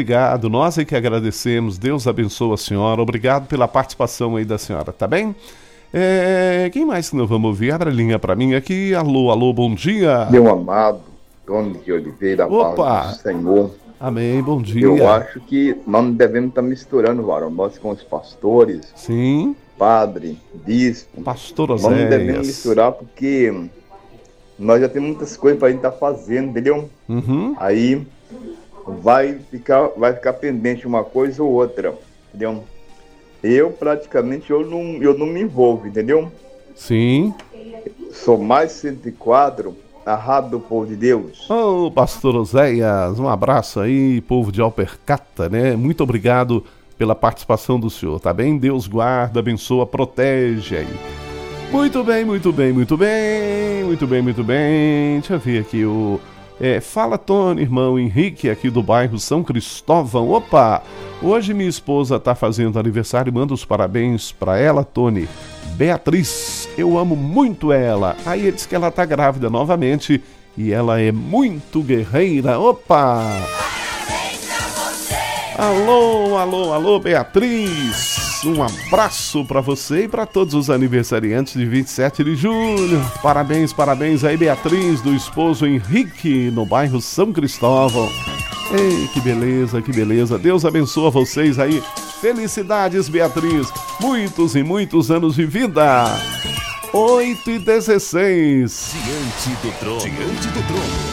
obrigado. Nós é que agradecemos. Deus abençoe a senhora. Obrigado pela participação aí da senhora, tá bem? Quem mais que nós vamos ouvir? Abre a linha pra mim aqui. Alô, alô, bom dia. Meu amado Tony de Oliveira, paz do Senhor. Amém, bom dia. Eu acho que nós não devemos estar misturando, varão. Nós com os pastores. Sim. Padre, bispo. Pastor Oséias. Nós não devemos misturar porque nós já temos muitas coisas pra gente estar fazendo, entendeu? Uhum. Aí vai ficar pendente uma coisa ou outra, entendeu? Eu praticamente eu não me envolvo, entendeu? Sim. Sou mais 104, a rádio do povo de Deus. Ô, pastor Oséias, um abraço aí, povo de Alpercata, né? Muito obrigado pela participação do senhor, tá bem? Deus guarda, abençoa, protege aí. Muito bem, muito bem, muito bem, muito bem, muito bem. Deixa eu ver aqui o... fala, Tony, irmão Henrique, aqui do bairro São Cristóvão. Opa, hoje minha esposa tá fazendo aniversário, manda os parabéns pra ela, Tony. Beatriz, eu amo muito ela. Aí ele diz que ela tá grávida novamente e ela é muito guerreira. Opa! Alô, alô, alô, Beatriz. Um abraço pra você e pra todos os aniversariantes de 27 de julho. Parabéns, parabéns aí, Beatriz, do esposo Henrique, no bairro São Cristóvão. Ei, que beleza, que beleza. Deus abençoa vocês aí. Felicidades, Beatriz. Muitos e muitos anos de vida. 8h16. Diante do trono.